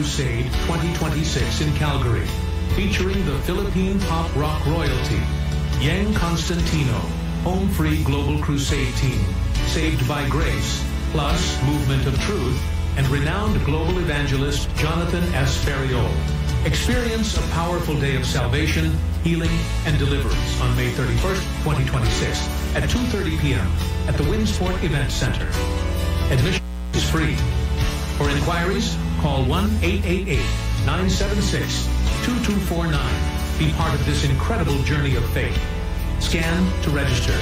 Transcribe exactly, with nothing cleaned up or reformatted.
Crusade twenty twenty-six in Calgary, featuring the Philippine pop rock royalty, Yang Constantino, Home Free Global Crusade Team, Saved by Grace, plus Movement of Truth, and renowned global evangelist Jonathan S. Ferriol. Experience a powerful day of salvation, healing, and deliverance on May thirty-first, twenty twenty-six at two thirty p m at the Winsport Event Center. Admission is free. For inquiries, call one eight eight eight, nine seven six, two two four nine. Be part of this incredible journey of faith. Scan to register.